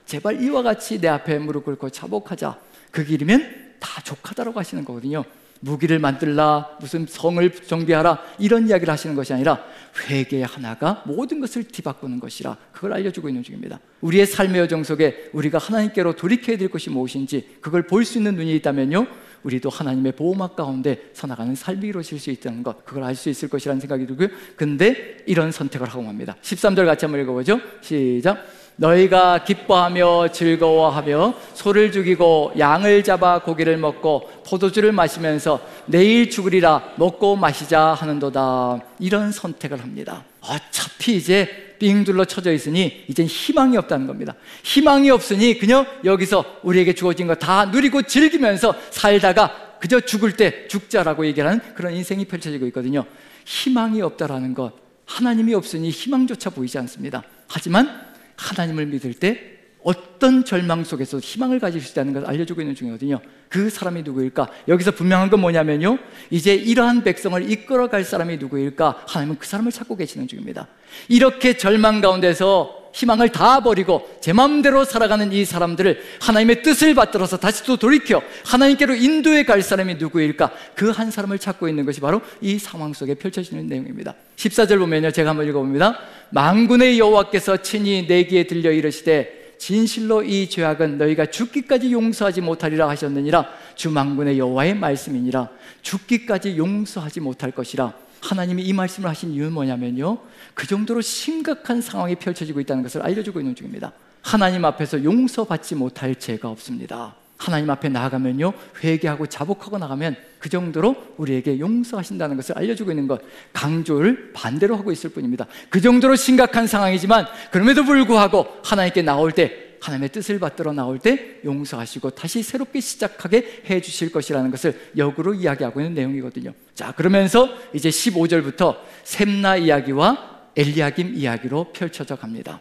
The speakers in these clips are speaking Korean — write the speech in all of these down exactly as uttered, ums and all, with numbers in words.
제발 이와 같이 내 앞에 무릎 꿇고 자복하자. 그 길이면 다 족하다라고 하시는 거거든요. 무기를 만들라, 무슨 성을 정비하라, 이런 이야기를 하시는 것이 아니라 회개 하나가 모든 것을 뒤바꾸는 것이라, 그걸 알려주고 있는 중입니다. 우리의 삶의 여정 속에 우리가 하나님께로 돌이켜야 될 것이 무엇인지 그걸 볼 수 있는 눈이 있다면요, 우리도 하나님의 보호막 가운데 서나가는 삶이 이루어질 수 있다는 것, 그걸 알 수 있을 것이라는 생각이 들고요. 근데 이런 선택을 하고 맙니다. 십삼 절 같이 한번 읽어보죠. 시작. 너희가 기뻐하며 즐거워하며 소를 죽이고 양을 잡아 고기를 먹고 포도주를 마시면서 내일 죽으리라 먹고 마시자 하는도다. 이런 선택을 합니다. 어차피 이제 삥 둘러 쳐져 있으니 이젠 희망이 없다는 겁니다. 희망이 없으니 그냥 여기서 우리에게 주어진 거 다 누리고 즐기면서 살다가 그저 죽을 때 죽자라고 얘기하는 그런 인생이 펼쳐지고 있거든요. 희망이 없다라는 것, 하나님이 없으니 희망조차 보이지 않습니다. 하지만 하나님을 믿을 때 어떤 절망 속에서 희망을 가질 수 있다는 것을 알려주고 있는 중이거든요. 그 사람이 누구일까? 여기서 분명한 건 뭐냐면요, 이제 이러한 백성을 이끌어갈 사람이 누구일까? 하나님은 그 사람을 찾고 계시는 중입니다. 이렇게 절망 가운데서 희망을 다 버리고 제 마음대로 살아가는 이 사람들을 하나님의 뜻을 받들어서 다시 또 돌이켜 하나님께로 인도해 갈 사람이 누구일까? 그 한 사람을 찾고 있는 것이 바로 이 상황 속에 펼쳐지는 내용입니다. 십사 절 보면요, 제가 한번 읽어봅니다. 만군의 여호와께서 친히 내 귀에 들려 이르시되 진실로 이 죄악은 너희가 죽기까지 용서하지 못하리라 하셨느니라. 주 만군의 여호와의 말씀이니라. 죽기까지 용서하지 못할 것이라. 하나님이 이 말씀을 하신 이유는 뭐냐면요, 그 정도로 심각한 상황이 펼쳐지고 있다는 것을 알려주고 있는 중입니다. 하나님 앞에서 용서받지 못할 죄가 없습니다. 하나님 앞에 나아가면요, 회개하고 자복하고 나가면 그 정도로 우리에게 용서하신다는 것을 알려주고 있는 것, 강조를 반대로 하고 있을 뿐입니다. 그 정도로 심각한 상황이지만 그럼에도 불구하고 하나님께 나올 때, 하나님의 뜻을 받들어 나올 때 용서하시고 다시 새롭게 시작하게 해 주실 것이라는 것을 역으로 이야기하고 있는 내용이거든요. 자, 그러면서 이제 십오 절부터 셈나 이야기와 엘리야김 이야기로 펼쳐져 갑니다.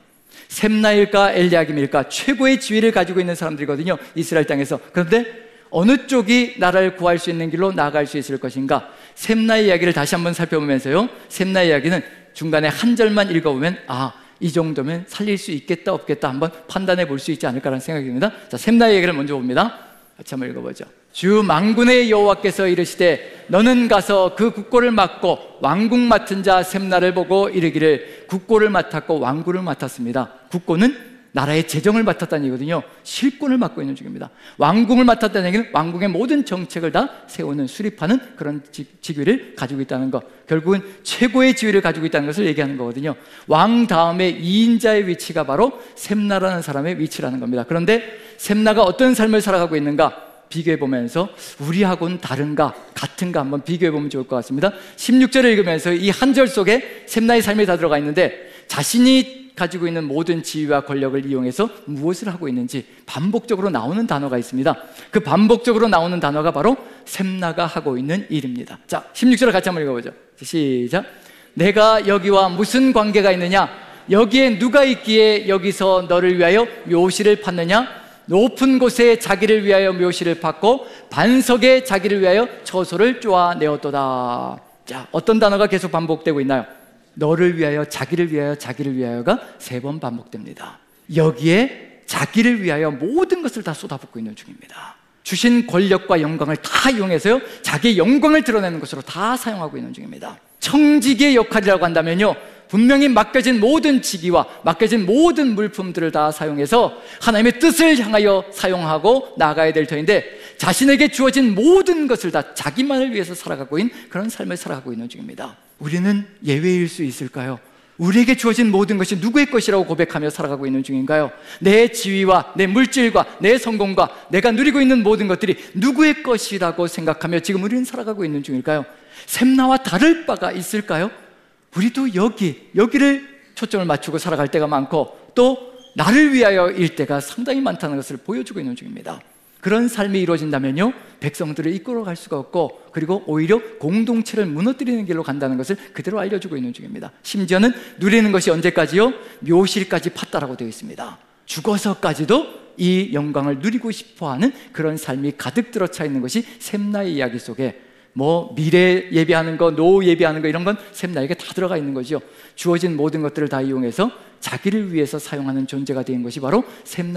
셈나일까 엘리야김일까 최고의 지위를 가지고 있는 사람들이거든요, 이스라엘 땅에서. 그런데 어느 쪽이 나라를 구할 수 있는 길로 나아갈 수 있을 것인가? 셈나의 이야기를 다시 한번 살펴보면서요, 셈나의 이야기는 중간에 한 절만 읽어보면 아, 이 정도면 살릴 수 있겠다 없겠다 한번 판단해 볼 수 있지 않을까라는 생각이 듭니다. 자, 셈나의 얘기를 먼저 봅니다. 같이 한번 읽어보죠. 주 만군의 여호와께서 이르시되 너는 가서 그 국고를 맡고 왕궁 맡은 자 셈나를 보고 이르기를 국고를 맡았고 왕궁을 맡았습니다. 국고는 나라의 재정을 맡았다는 얘기거든요. 실권을 맡고 있는 중입니다. 왕궁을 맡았다는 얘기는 왕궁의 모든 정책을 다 세우는, 수립하는 그런 직위를 가지고 있다는 것, 결국은 최고의 지위를 가지고 있다는 것을 얘기하는 거거든요. 왕 다음에 이인자의 위치가 바로 셈나라는 사람의 위치라는 겁니다. 그런데 셈나가 어떤 삶을 살아가고 있는가 비교해보면서 우리하고는 다른가 같은가 한번 비교해보면 좋을 것 같습니다. 십육 절을 읽으면서 이 한 절 속에 셈나의 삶이 다 들어가 있는데, 자신이 가지고 있는 모든 지위와 권력을 이용해서 무엇을 하고 있는지 반복적으로 나오는 단어가 있습니다. 그 반복적으로 나오는 단어가 바로 셈나가 하고 있는 일입니다. 자, 십육 절을 같이 한번 읽어보죠. 시작. 내가 여기와 무슨 관계가 있느냐? 여기에 누가 있기에 여기서 너를 위하여 묘시를 팠느냐? 높은 곳에 자기를 위하여 묘시를 팠고 반석에 자기를 위하여 처소를 쪼아내었도다. 자, 어떤 단어가 계속 반복되고 있나요? 너를 위하여, 자기를 위하여, 자기를 위하여가 세 번 반복됩니다. 여기에 자기를 위하여 모든 것을 다 쏟아붓고 있는 중입니다. 주신 권력과 영광을 다 이용해서요, 자기의 영광을 드러내는 것으로 다 사용하고 있는 중입니다. 청지기의 역할이라고 한다면요, 분명히 맡겨진 모든 직위와 맡겨진 모든 물품들을 다 사용해서 하나님의 뜻을 향하여 사용하고 나아가야 될 터인데, 자신에게 주어진 모든 것을 다 자기만을 위해서 살아가고 있는 그런 삶을 살아가고 있는 중입니다. 우리는 예외일 수 있을까요? 우리에게 주어진 모든 것이 누구의 것이라고 고백하며 살아가고 있는 중인가요? 내 지위와 내 물질과 내 성공과 내가 누리고 있는 모든 것들이 누구의 것이라고 생각하며 지금 우리는 살아가고 있는 중일까요? 셈나와 다를 바가 있을까요? 우리도 여기, 여기를 초점을 맞추고 살아갈 때가 많고 또 나를 위하여일 때가 상당히 많다는 것을 보여주고 있는 중입니다. 그런 삶이 이루어진다면요, 백성들을 이끌어갈 수가 없고, 그리고 오히려 공동체를 무너뜨리는 길로 간다는 것을 그대로 알려주고 있는 중입니다. 심지어는 누리는 것이 언제까지요? 묘실까지 팠다라고 되어 있습니다. 죽어서까지도 이 영광을 누리고 싶어하는 그런 삶이 가득 들어차 있는 것이 셈나의 이야기 속에, 뭐 미래 예비하는 거, 노후 예비하는 거, 이런 건 셈나에게 다 들어가 있는 거죠. 주어진 모든 것들을 다 이용해서 자기를 위해서 사용하는 존재가 된 것이 바로 셈나